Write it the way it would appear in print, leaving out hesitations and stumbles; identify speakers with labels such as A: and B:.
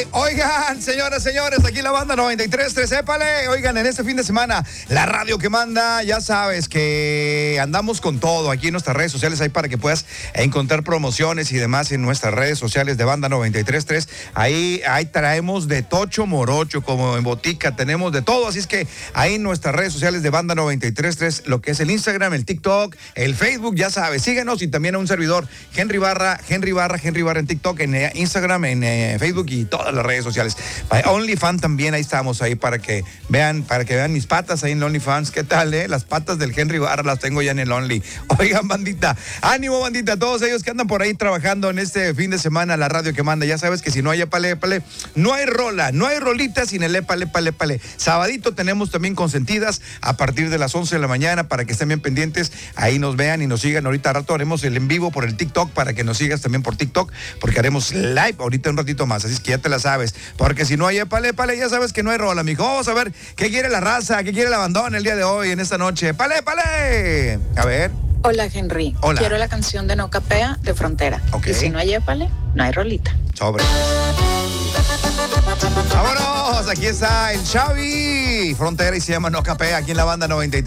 A: Oigan, señoras, señores, aquí la banda 93.3, épale. Oigan, en este fin de semana, la radio que manda, ya sabes que andamos con todo aquí en nuestras redes sociales, ahí para que puedas encontrar promociones y demás en nuestras redes sociales de banda 93.3. Ahí traemos de tocho morocho, como en botica, tenemos de todo, así es que ahí en nuestras redes sociales de banda 93.3, lo que es el Instagram, el TikTok, el Facebook, ya sabes, síguenos, y también a un servidor, Henry Barra en TikTok, en Instagram, en Facebook y todas las redes sociales. OnlyFans también, ahí estamos, ahí para que vean mis patas ahí en OnlyFans. ¿Qué tal, Las patas del Henry Barra las tengo ya en el Only. Oigan, bandita, ánimo, bandita, todos ellos que andan por ahí trabajando en este fin de semana, la radio que manda. Ya sabes que si no hay épale, no hay rola, no hay rolita sin el épale. Sabadito tenemos también consentidas a partir de las 11 de la mañana para que estén bien pendientes. Ahí nos vean y nos sigan. Ahorita al rato haremos el en vivo por el TikTok para que nos sigas también por TikTok, porque haremos live ahorita un ratito más. Así es que ya te la sabes, porque si no hay épale, ya sabes que no hay rola, mijo. Vamos a ver qué quiere la raza, qué quiere el abandono el día de hoy, en esta noche. ¡Épale! A ver.
B: Hola, Henry.
A: Hola.
B: Quiero la canción de No Capea de Frontera.
A: Ok.
B: Y si no hay épale, no hay rolita.
A: Sobre. Vámonos, aquí está el Xavi Frontera y se llama No Capea aquí en la banda 93.